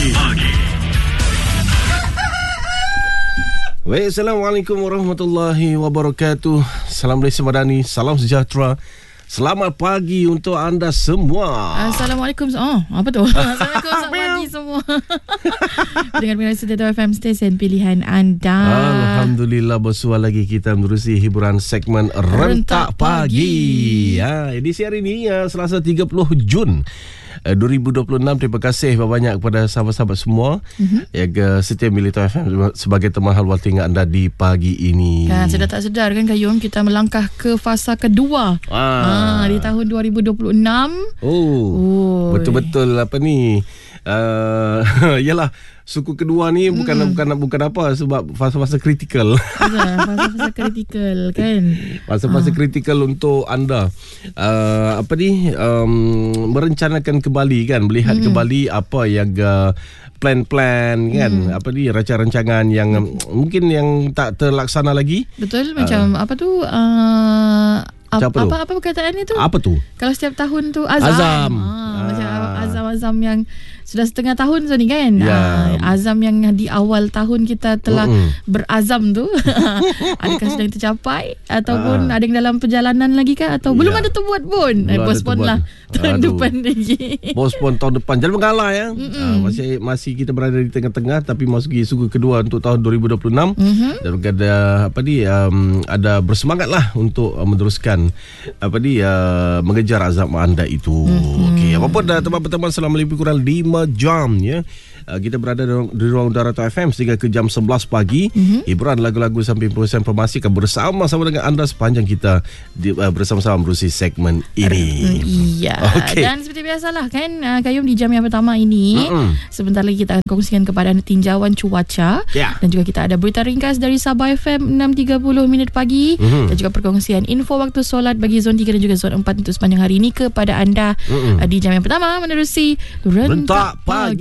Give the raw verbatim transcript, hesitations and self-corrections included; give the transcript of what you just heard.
Pagi. Baik, Assalamualaikum warahmatullahi wabarakatuh. Salam dari Semadani, salam sejahtera. Selamat pagi untuk anda semua. Assalamualaikum. Oh, apa tu? Assalamualaikum, selamat pagi semua. Dengan pendengar Setia F M stesen pilihan anda. Alhamdulillah, bersua lagi kita menerusi hiburan segmen Rentak, Rentak Pagi. Pagi. Ha, edisi hari ini ya, Selasa tiga puluh Jun dua ribu dua puluh enam. Terima kasih banyak kepada sahabat-sahabat semua mm-hmm. yang setia milih F M sebagai teman halwal tinggal anda di pagi ini. Kan sedar tak sedar kan Kayum, kita melangkah ke fasa kedua ah. Ha, di tahun dua ribu dua puluh enam. Oh, oh. Betul-betul apa ni? Uh, yalah, suku kedua ni bukan mm. bukan bukan apa, sebab fasa-fasa kritikal. Fasa-fasa kritikal kan. Fasa-fasa ah. kritikal untuk anda uh, apa ni um, merencanakan kembali kan, melihat mm. kembali apa yang uh, plan-plan kan, mm. apa ni, rancangan-rancangan yang um, mungkin yang tak terlaksana lagi. Betul, macam uh, apa tu uh, apa, apa, tu? apa apa perkataan itu? Apa tu? Kalau setiap tahun tu azam. Azam. Ah, ah. Macam azam-azam yang sudah setengah tahun so ni kan. Ya. Ah, azam yang di awal tahun kita telah mm-mm. berazam tu adakah sedang tercapai ataupun ah. ada yang dalam perjalanan lagi kan, atau ya. belum ada terbuat pun. Eh, postpone lah tahun Aduh. depan lagi. Postpone tahun depan. Jangan mengalah ya. Ah, masih masih kita berada di tengah-tengah, tapi masuki suku kedua untuk tahun dua ribu dua puluh enam. Mm-hmm. Dan ada apa ni um, ada bersemangatlah untuk uh, meneruskan apa ni uh, mengejar azam anda itu. Mm-hmm. Okey, apa-apa dah teman-teman selama lebih kurang lima jam ya. Uh, kita berada di, di ruang udara F M sehingga ke jam sebelas pagi. Mm-hmm. Hiburan lagu-lagu sampai proses informasi akan bersama-sama dengan anda sepanjang kita di, uh, bersama-sama menerusi segmen ini. Iya. Okay. Dan seperti biasalah kan uh, Kayum, di jam yang pertama ini mm-hmm. sebentar lagi kita akan kongsikan kepada anda tinjauan cuaca, yeah. dan juga kita ada berita ringkas dari Sabah F M enam tiga puluh minit pagi, mm-hmm. dan juga perkongsian info waktu solat bagi zon tiga dan juga zon empat untuk sepanjang hari ini kepada anda mm-hmm. uh, di jam yang pertama menerusi Rentak Pagi.